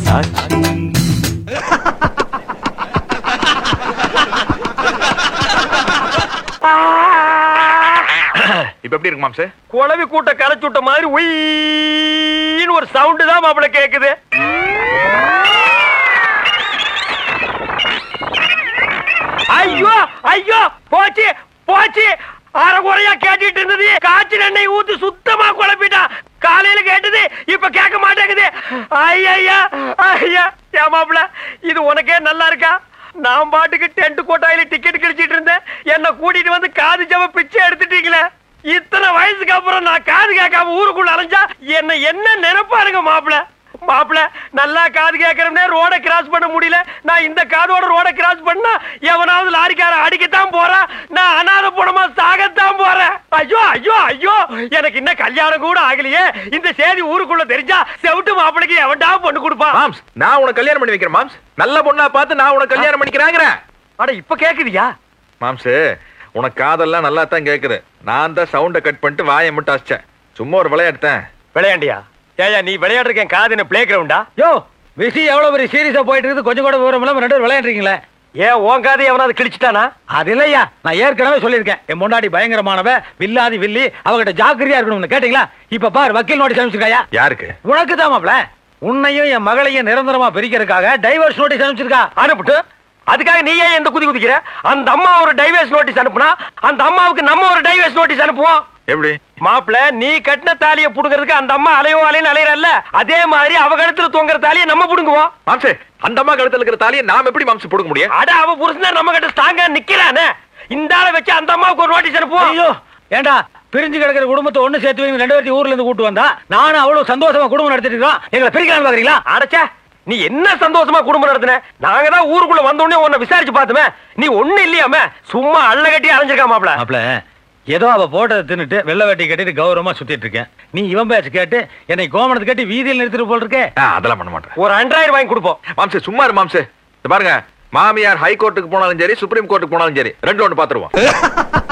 ஆச்சு. இப்ப எப்படி இருக்கு மாம்சே? குளவி கூட்ட கரைச்சு விட்ட மாதிரி உயின்னு ஒரு சவுண்ட் தான் மாப்பிள கேக்குது. ஐயோ ஐயோ போச்சு போச்சு. அரைகுறையா கேட்டுட்டு இருந்தது காய்ச்சல் எண்ணெய் ஊத்து சுத்தமா குழப்பிட்டா. காலையில கேட்டது இப்ப கேட்க மாட்டேங்குது. ஐயா ஐயா ஏன் மாப்பிள இது உனக்கே நல்லா இருக்கா? நான் பாட்டுக்கு டென்ட் கோட்டாயில டிக்கெட் கிழிச்சிட்டு இருந்தேன். என்ன கூட்டிட்டு வந்து காது ஜவ பிச்சை எடுத்துட்டீங்களே. இத்தனை வயசுக்கு அப்புறம் நான் காது கேட்காம ஊருக்குள்ள அலைஞ்சா என்ன நினைப்பாருங்க மாப்பிள. மாப்பிள நல்லா காது கேட்கறே ரோட கிராஸ் பண்ண முடியல. நான் இந்த காதோட ரோட கிராஸ் பண்ணா எவனாவது லாரிக்கார அடிக்கத்தான் போறேன். நான் அனாத பணமா சாகத்தான் போறேன். ஐயோ ஐயோ ஐயோ எனக்கு இன்னும் கல்யாணம் கூட ஆகலையே. இந்த செய்தி ஊருக்குள்ள தெரிஞ்சா செவிட்டு மாப்பிளைக்கு எவன்டா பொண்ணு கொடுப்பா? மாம்ஸ் நான் உனக்கு கல்யாணம் பண்ணி வைக்கிறேன் மாம்ஸ். நல்ல பொண்ணா பார்த்து நான் உனக்கு கல்யாணம் பண்ணிக்கிறாங்கிறேன். அட இப்ப கேக்குதியா? மாம்ஸ் உனக்கு காதெல்லாம் நல்லா தான் கேக்குது. நான் தான் சவுண்ட கட் பண்ணிட்டு வாயை மட்டும் அடிச்சேன். சும்மா ஒரு விளையாடுத்தேன். விளையாண்டியா? ஏயா நீ விளையாடுறேன் காது என்ன பிளே கிரவுண்டா? யோ விஷயம் எவ்வளவு பெரிய சீரியஸா போயிட்டு இருக்குது. கொஞ்சம் கூட விவரம் இல்லாம ரெண்டு பேரும் விளையாடுறீங்களே. ஏன் உன் காது எவனாவது கிழிச்சிட்டானா? அது இல்லையா, நான் ஏற்கனவே சொல்லியிருக்கேன். என் முன்னாடி பயங்கரமானவ வில்லாதி வில்லி, அவகிட்ட ஜாக்கிரதையா இருக்கணும்னு கேட்டீங்களா? இப்ப பாரு வக்கீல் நோட்டீஸ் அனுப்பிச்சிருக்காயா? யாருக்கு? உனக்கு தான் மாப்ள. உன்னையும் என் மகளையும் நிரந்தரமா பிரிக்கிறதுக்காக டைவர்ஸ் நோட்டீஸ் அனுப்பிச்சிருக்கா. அனுப்பிட்டு அதுக்காக நீ ஏன் எந்த குதி குதிக்கிற? அந்த அம்மா ஒரு டைவர்ஸ் நோட்டீஸ் அனுப்புனா அந்த அம்மாவுக்கு நம்ம ஒரு டைவர்ஸ் நோட்டீஸ் அனுப்புவோம். எப்படி? மாப்பிள நீ கட்டின தாலிய புடுங்கிறதுக்கு அந்த அம்மா அலையோ அலைன்னு அலையறல்ல, அதே மாதிரி அவ கழுத்துல தொங்குற தாலிய நம்ம புடுங்குவோம். மாம்சே அந்த அம்மா கழுத்துல இருக்கிற தாலியை நாம எப்படி மாம்சம் புடுங்க முடியும்? அட அவ புருஷன் நம்ம கிட்ட ஸ்ட்ராங்கா நிக்கிறானே. இந்த ஆளை வச்சு அந்த அம்மாவுக்கு ஒரு நோட்டீஸ் அனுப்புவோம். ஐயோ ஏண்டா பிரிஞ்சு கிடக்கிற குடும்பத்தை ஒண்ணு சேர்த்து வைங்க. ரெண்டு பேர்த்தையும் ஊர்ல இருந்து கூட்டு வந்தா நானும் அவ்வளவு சந்தோஷமா குடும்பம் நடத்திட்டு இருக்கோம். எங்களை பிரிக்கலாம் பாக்குறீங்களா? அடச்சே நீ என்ன சந்தோஷமா குடும்பம் நடத்தின? நாங்க தான் ஊருக்குள்ள வந்த உடனே உன்னை விசாரிச்சு பார்த்துமே. நீ ஒண்ணு இல்லையாம சும்மா அள்ள கட்டி அரைஞ்சிருக்கா மாப்பிள. மாப்ள ஏதோ அவ போட்டதை தின்னுட்டு வெள்ளை வேட்டி கட்டிட்டு கௌரவமா சுத்திட்டு இருக்கேன். நீ இவன் பேச்சு கேட்டு என்னை கோமணத்தை கட்டி வீதியில் நிறுத்திட்டு போல் இருக்கே. அதெல்லாம் பண்ண மாட்டேன். ஒரு 2000 வாங்கி கொடுப்போம். மாம்சே சும்மா இரு மாம்சே. பாருங்க மாமியார் ஹை கோர்ட்டுக்கு போனாலும் சரி சுப்ரீம் கோர்ட்டுக்கு போனாலும் சரி ரெண்டு ஒன்று பாத்துருவோம்.